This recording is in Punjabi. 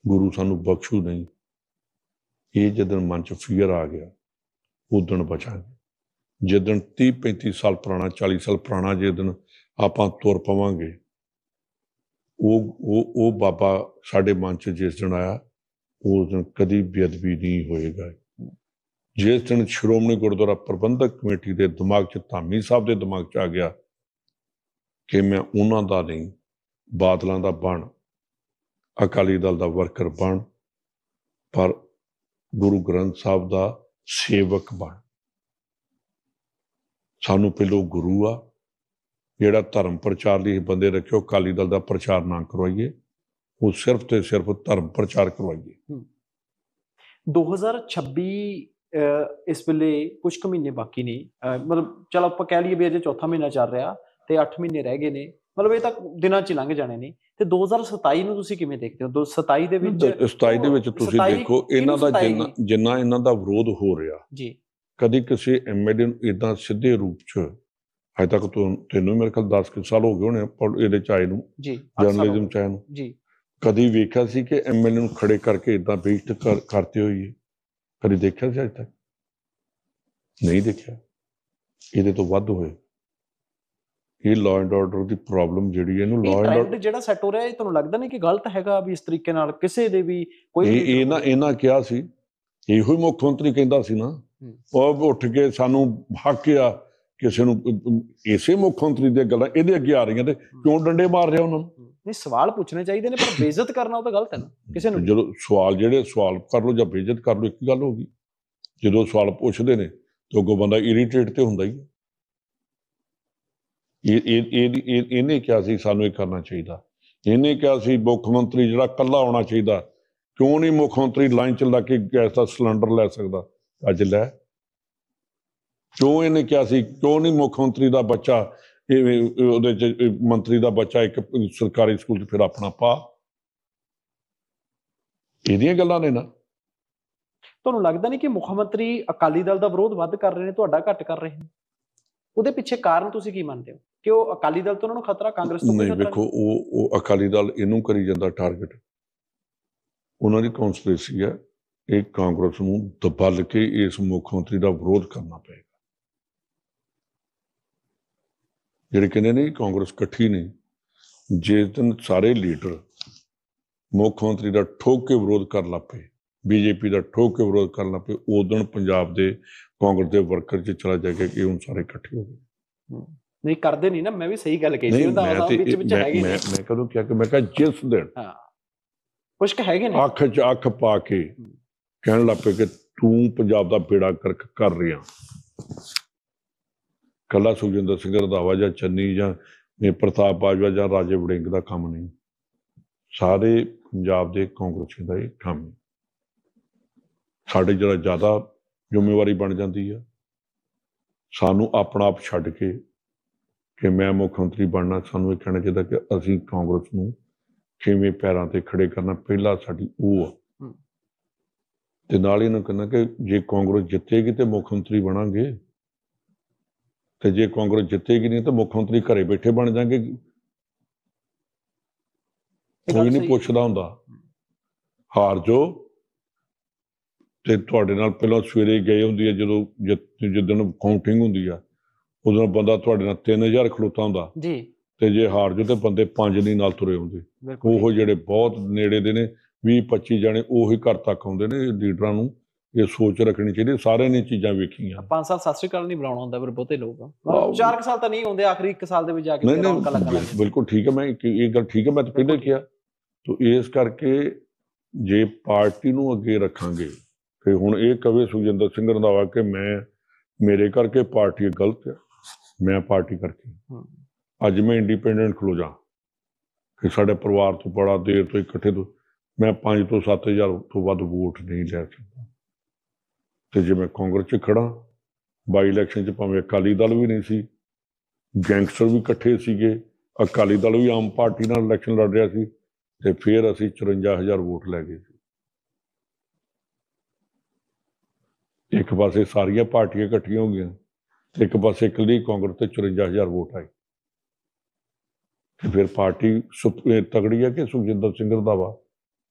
ਗੁਰੂ ਸਾਨੂੰ ਬਖਸ਼ੂ ਨਹੀਂ। ਇਹ ਜਿੱਦਣ ਮਨ 'ਚ ਫੀਅਰ ਆ ਗਿਆ ਉਦਣ ਬਚਾਂਗੇ। ਜਿੱਦਣ 30-35 ਸਾਲ ਪੁਰਾਣਾ 40 ਸਾਲ ਪੁਰਾਣਾ ਜਿੱਦਣ ਆਪਾਂ ਤੁਰ ਪਵਾਂਗੇ ਉਹ ਬਾਬਾ ਸਾਡੇ ਮਨ 'ਚ ਜਿਸ ਦਿਨ ਆਇਆ ਉਸ ਦਿਨ ਕਦੀ ਬੇਅਦਬੀ ਨਹੀਂ ਹੋਏਗਾ। ਜਿਸ ਦਿਨ ਸ਼੍ਰੋਮਣੀ ਗੁਰਦੁਆਰਾ ਪ੍ਰਬੰਧਕ ਕਮੇਟੀ ਦੇ ਦਿਮਾਗ 'ਚ ਧਾਮੀ ਸਾਹਿਬ ਦੇ ਦਿਮਾਗ 'ਚ ਆ ਗਿਆ ਕਿ ਮੈਂ ਉਹਨਾਂ ਦਾ ਨਹੀਂ ਬਾਦਲਾਂ ਦਾ ਬਣ, ਅਕਾਲੀ ਦਲ ਦਾ ਵਰਕਰ ਬਣ, ਪਰ ਗੁਰੂ ਗ੍ਰੰਥ ਸਾਹਿਬ ਦਾ ਸੇਵਕ ਬਣ। ਸਾਨੂੰ ਪਹਿਲੋਂ ਗੁਰੂ ਆ ਜਿਹੜਾ ਧਰਮ ਪ੍ਰਚਾਰ ਲਈ ਬੰਦੇ ਰੱਖਿਓ, ਅਕਾਲੀ ਦਲ ਦਾ ਪ੍ਰਚਾਰ ਨਾ ਕਰਵਾਈਏ, ਉਹ ਸਿਰਫ ਤੇ ਸਿਰਫ ਧਰਮ ਪ੍ਰਚਾਰ ਕਰਵਾਈਏ। 2026 ਇਸ ਵੇਲੇ ਕੁਝ ਕੁ ਮਹੀਨੇ ਬਾਕੀ ਨੇ, ਮਤਲਬ ਚਲ ਆਪਾਂ ਕਹਿ ਲਈਏ ਵੀ ਅਜੇ ਚੌਥਾ ਮਹੀਨਾ ਚੱਲ ਰਿਹਾ ਤੇ 8 ਮਹੀਨੇ ਰਹਿ ਗਏ ਨੇ, ਮਤਲਬ ਇਹ ਤਾਂ ਦਿਨਾਂ 'ਚ ਲੰਘ ਜਾਣੇ ਨੇ। ਤੇ 2027 ਨੂੰ ਤੁਸੀਂ ਕਿਵੇਂ ਦੇਖਦੇ ਹੋ? 27 ਦੇ ਵਿੱਚ 27 ਦੇ ਵਿੱਚ ਤੁਸੀਂ ਦੇਖੋ ਇਹਨਾਂ ਦਾ ਜਿੰਨਾ ਇਹਨਾਂ ਦਾ ਵਿਰੋਧ ਹੋ ਰਿਹਾ ਜੀ, ਕਦੀ ਕਿਸੇ ਐਮਐਲਏ ਨੂੰ ਇੱਦਾਂ ਸਿੱਧੇ ਰੂਪ 'ਚ ਅਜੇ ਤੱਕ ਤੈਨੂੰ ਮੇਰੇ ਖਿਆਲ 10 ਸਾਲ ਹੋ ਗਏ ਹੋਣੇ ਇਹਦੇ 'ਚ ਆਏ ਨੂੰ, ਜਰਨਲਿਜ਼ਮ 'ਚ ਆਏ ਨੂੰ, ਕਦੀ ਵੇਖਿਆ ਸੀ ਕਿ ਐਮਐਲਏ ਨੂੰ ਖੜੇ ਕਰਕੇ ਇੱਦਾਂ ਬੇਇੱਜ਼ਤ ਕਰਤੇ ਹੋਈਏ? ਕਦੀ ਦੇਖਿਆ ਸੀ? ਅਜੇ ਤੱਕ ਨਹੀਂ ਦੇਖਿਆ। ਇਹਦੇ ਤੋਂ ਵੱਧ ਹੋਏ। ਇਹ law and order the problem ਜਿਹੜੀ ਇਹਨੂੰ ਲਾਅ ਐਂਡ ਆਰਡਰ ਜਿਹੜਾ ਸੈੱਟ ਹੋ ਰਿਹਾ, ਇਹ ਤੁਹਾਨੂੰ ਲੱਗਦਾ ਨਹੀਂ ਕਿ ਗਲਤ ਹੈਗਾ ਵੀ ਇਸ ਤਰੀਕੇ ਨਾਲ ਕਿਸੇ ਦੇ ਵੀ ਕੋਈ ਇਹਨਾਂ ਕਿਹਾ ਸੀ, ਇਹੋ ਹੀ ਮੁੱਖ ਮੰਤਰੀ ਕਹਿੰਦਾ ਸੀ ਨਾ, ਉਹ ਉੱਠ ਕੇ ਸਾਨੂੰ ਹੱਕ ਆ ਕਿਸੇ ਨੂੰ, ਇਸੇ ਮੁੱਖ ਮੰਤਰੀ ਦੀਆਂ ਗੱਲਾਂ ਇਹਦੇ ਅੱਗੇ ਆ ਰਹੀਆਂ ਤੇ ਕਿਉਂ ਡੰਡੇ ਮਾਰ ਰਿਹਾ ਉਹਨਾਂ ਨੂੰ? ਨਹੀਂ, ਸਵਾਲ ਪੁੱਛਣੇ ਚਾਹੀਦੇ ਨੇ, ਪਰ ਬੇਇੱਜ਼ਤ ਕਰਨਾ ਉਹ ਤਾਂ ਗਲਤ ਹੈ ਨਾ ਕਿਸੇ ਨੂੰ। ਜਦੋਂ ਸਵਾਲ ਕਰ ਲਓ ਜਾਂ ਬੇਇੱਜ਼ਤ ਕਰ ਲਓ, ਇੱਕ ਗੱਲ ਹੋ ਗਈ। ਜਦੋਂ ਸਵਾਲ ਪੁੱਛਦੇ ਨੇ ਤੇ ਅੱਗੋਂ ਬੰਦਾ ਇਰੀਟੇਟ ਤੇ ਹੁੰਦਾ ਹੀ। ਇਹਨੇ ਕਿਹਾ ਸੀ ਸਾਨੂੰ ਇਹ ਕਰਨਾ ਚਾਹੀਦਾ, ਇਹਨੇ ਕਿਹਾ ਸੀ ਮੁੱਖ ਮੰਤਰੀ ਜਿਹੜਾ ਇਕੱਲਾ ਆਉਣਾ ਚਾਹੀਦਾ, ਕਿਉਂ ਨਹੀਂ ਮੁੱਖ ਮੰਤਰੀ ਲਾਈਨ 'ਚ ਲਾ ਕੇ ਗੈਸ ਦਾ ਸਿਲੰਡਰ ਲੈ ਸਕਦਾ? ਅੱਜ ਲੈ। ਕਿਉਂ ਇਹਨੇ ਕਿਹਾ ਸੀ ਕਿਉਂ ਨਹੀਂ ਮੁੱਖ ਮੰਤਰੀ ਦਾ ਬੱਚਾ ਉਹਦੇ 'ਚ ਮੰਤਰੀ ਦਾ ਬੱਚਾ ਇੱਕ ਸਰਕਾਰੀ ਸਕੂਲ 'ਚ ਫਿਰ ਆਪਣਾ ਪਾ? ਇਹਦੀਆਂ ਗੱਲਾਂ ਨੇ ਨਾ। ਤੁਹਾਨੂੰ ਲੱਗਦਾ ਨਹੀਂ ਕਿ ਮੁੱਖ ਮੰਤਰੀ ਅਕਾਲੀ ਦਲ ਦਾ ਵਿਰੋਧ ਵੱਧ ਕਰ ਰਹੇ ਨੇ, ਤੁਹਾਡਾ ਘੱਟ ਕਰ ਰਹੇ ਨੇ? ਉਹਦੇ ਪਿੱਛੇ ਕਾਰਨ ਤੁਸੀਂ ਕੀ ਮੰਨਦੇ ਹੋ? ਕਿ ਉਹ ਅਕਾਲੀ ਦਲ ਤੋਂ ਉਹਨਾਂ ਨੂੰ ਖਤਰਾ, ਕਾਂਗਰਸ ਤੋਂ ਨਹੀਂ? ਵੇਖੋ, ਉਹ ਅਕਾਲੀ ਦਲ ਇਹਨੂੰ ਕਰੀ ਜਾਂਦਾ ਟਾਰਗੇਟ, ਉਹਨਾਂ ਦੀ ਕੌਂਸਪੀਰੇਸੀ ਹੈ। ਇਹ ਕਾਂਗਰਸ ਨੂੰ ਦਬਲ ਕੇ ਇਸ ਮੁੱਖ ਮੰਤਰੀ ਦਾ ਵਿਰੋਧ ਕਰਨਾ ਪਏਗਾ। ਜਿਹੜੇ ਕਹਿੰਦੇ ਨੇ ਕਾਂਗਰਸ ਇਕੱਠੀ ਨਹੀਂ, ਜਿਸ ਦਿਨ ਸਾਰੇ ਲੀਡਰ ਮੁੱਖ ਮੰਤਰੀ ਦਾ ਠੋਕ ਕੇ ਵਿਰੋਧ ਕਰਨ ਲੱਗ ਪਏ, ਬੀਜੇਪੀ ਦਾ ਠੋਕ ਕੇ ਵਿਰੋਧ ਕਰਨ ਲੱਗ ਪਏ, ਉਦੋਂ ਪੰਜਾਬ ਦੇ ਕਾਂਗਰਸ ਦੇ ਵਰਕਰ 'ਚ ਚਲਾ ਜਾਏਗਾ ਕਿ ਹੁਣ ਸਾਰੇ ਇਕੱਠੇ ਹੋ ਗਏ। ਨਹੀਂ ਕਰਦੇ ਨਹੀਂ ਨਾ, ਮੈਂ ਵੀ ਸਹੀ ਗੱਲ ਕਹੀ ਸੀ। ਮੈਂ ਕਦੋਂ ਕਿਹਾ ਕਿ ਮੈਂ ਕਿਹਾ ਜਿਸ ਦਿਨ ਕੁਛ ਹੈਗੇ ਨੇ ਅੱਖ 'ਚ ਅੱਖ ਪਾ ਕੇ ਕਹਿਣ ਲੱਗ ਪਏ ਕਿ ਤੂੰ ਪੰਜਾਬ ਦਾ ਬੇੜਾ ਗਰਕ ਕਰ ਰਿਹਾ, ਕੱਲਾ ਸੁਖਜਿੰਦਰ ਸਿੰਘ ਰੰਧਾਵਾ ਜਾਂ ਚੰਨੀ ਜਾਂ ਪ੍ਰਤਾਪ ਬਾਜਵਾ ਜਾਂ ਰਾਜੇ ਵੜਿੰਗ ਦਾ ਕੰਮ ਨਹੀਂ, ਸਾਰੇ ਪੰਜਾਬ ਦੇ ਕਾਂਗਰਸੀ ਦਾ ਇਹ ਕੰਮ ਹੈ। ਸਾਡੇ ਜਿਹੜਾ ਜ਼ਿਆਦਾ ਜ਼ਿੰਮੇਵਾਰੀ ਬਣ ਜਾਂਦੀ ਆ, ਸਾਨੂੰ ਆਪਣਾ ਆਪ ਛੱਡ ਕੇ ਕਿ ਮੈਂ ਮੁੱਖ ਮੰਤਰੀ ਬਣਨਾ, ਸਾਨੂੰ ਇਹ ਕਹਿਣਾ ਚਾਹੀਦਾ ਕਿ ਅਸੀਂ ਕਾਂਗਰਸ ਨੂੰ ਕਿਵੇਂ ਪੈਰਾਂ 'ਤੇ ਖੜੇ ਕਰਨਾ, ਪਹਿਲਾਂ ਸਾਡੀ ਉਹ ਆ। ਤੇ ਨਾਲ ਇਹਨੂੰ ਕਹਿੰਦਾ ਕਿ ਜੇ ਕਾਂਗਰਸ ਜਿੱਤੇਗੀ ਤੇ ਮੁੱਖ ਮੰਤਰੀ ਬਣਾਂਗੇ, ਤੇ ਜੇ ਕਾਂਗਰਸ ਜਿੱਤੇਗੀ ਨਹੀਂ ਤਾਂ ਮੁੱਖ ਮੰਤਰੀ ਘਰੇ ਬੈਠੇ ਬਣ ਜਾਣਗੇ। ਕੋਈ ਨਹੀਂ ਪੁੱਛਦਾ ਹੁੰਦਾ, ਹਾਰ ਜੋ ਤੇ ਤੁਹਾਡੇ ਨਾਲ ਪਹਿਲਾਂ ਸਵੇਰੇ ਗਏ ਹੁੰਦੀ ਹੈ, ਜਦੋਂ ਜਿੱਦਣ ਕਾਊਂਟਿੰਗ ਹੁੰਦੀ ਆ ਉਦੋਂ ਬੰਦਾ ਤੁਹਾਡੇ ਨਾਲ 3000 ਖਲੋਤਾ ਹੁੰਦਾ ਜੀ, ਤੇ ਜੇ ਹਾਰ ਜੋ ਤੇ ਬੰਦੇ 5 ਨਹੀਂ ਨਾਲ ਤੁਰੇ ਹੁੰਦੇ। ਉਹ ਜਿਹੜੇ ਬਹੁਤ ਨੇੜੇ ਦੇ ਨੇ 20-25 ਜਾਣੇ ਉਹੀ ਘਰ ਤੱਕ ਆਉਂਦੇ ਨੇ। ਲੀਡਰਾਂ ਨੂੰ ਇਹ ਸੋਚ ਰੱਖਣੀ ਚਾਹੀਦੀ, ਸਾਰਿਆਂ ਨੇ ਚੀਜ਼ਾਂ ਵੇਖੀਆਂ। 5 ਸਾਲ ਸਤਿ ਸ਼੍ਰੀ ਅਕਾਲ ਨਹੀਂ ਬੁਲਾਉਣਾ ਹੁੰਦਾ, ਪਰ ਬਹੁਤੇ ਲੋਕ 4 ਸਾਲ ਤਾਂ ਨਹੀਂ ਆਉਂਦੇ, ਆਖਰੀ 1 ਸਾਲ ਦੇ ਵਿੱਚ ਜਾ ਕੇ ਰੌਣਕਾਂ ਲੱਗਣ ਲੱਗ ਜਾਂਦੀਆਂ। ਬਿਲਕੁਲ ਠੀਕ ਹੈ, ਮੈਂ ਇਹ ਗੱਲ ਠੀਕ ਹੈ, ਮੈਂ ਤਾਂ ਪਹਿਲਾਂ ਕਿਹਾ। ਤੋ ਇਸ ਕਰਕੇ ਜੇ ਪਾਰਟੀ ਨੂੰ ਅੱਗੇ ਰੱਖਾਂਗੇ ਤੇ ਹੁਣ ਇਹ ਕਵੇ ਸੁਖਜਿੰਦਰ ਸਿੰਘ ਰੰਧਾਵਾ ਕਿ ਮੇਰੇ ਕਰਕੇ ਪਾਰਟੀ ਗਲਤ ਹੈ, ਮੈਂ ਪਾਰਟੀ ਕਰਕੇ ਅੱਜ ਮੈਂ ਇੰਡੀਪੈਂਡੈਂਟ ਖਲੋ ਜਾ ਕਿ ਸਾਡੇ ਪਰਿਵਾਰ ਤੋਂ ਬੜਾ ਦੇਰ ਤੋਂ ਇਕੱਠੇ ਤੋਂ ਮੈਂ 5 ਤੋਂ 7 ਹਜ਼ਾਰ ਤੋਂ ਵੱਧ ਵੋਟ ਨਹੀਂ ਲੈ ਸਕਦਾ। ਤੇ ਜੇ ਮੈਂ ਕਾਂਗਰਸ 'ਚ ਖੜਾ, ਬਾਈ ਇਲੈਕਸ਼ਨ 'ਚ ਭਾਵੇਂ ਅਕਾਲੀ ਦਲ ਵੀ ਨਹੀਂ ਸੀ, ਗੈਂਗਸਟਰ ਵੀ ਇਕੱਠੇ ਸੀਗੇ, ਅਕਾਲੀ ਦਲ ਵੀ ਆਮ ਪਾਰਟੀ ਨਾਲ ਇਲੈਕਸ਼ਨ ਲੜ ਰਿਹਾ ਸੀ, ਤੇ ਫਿਰ ਅਸੀਂ 54,000 ਵੋਟ ਲੈ ਗਏ ਸੀ। ਇੱਕ ਪਾਸੇ ਸਾਰੀਆਂ ਪਾਰਟੀਆਂ ਇਕੱਠੀਆਂ ਹੋ ਗਈਆਂ, ਤੇ ਇੱਕ ਪਾਸੇ ਇਕੱਲੀ ਕਾਂਗਰਸ ਤੇ 54,000 ਵੋਟ ਆਈ। ਤੇ ਫਿਰ ਪਾਰਟੀ ਤਗੜੀ ਹੈ ਕਿ ਸੁਖਜਿੰਦਰ ਸਿੰਘ ਰੰਧਾਵਾ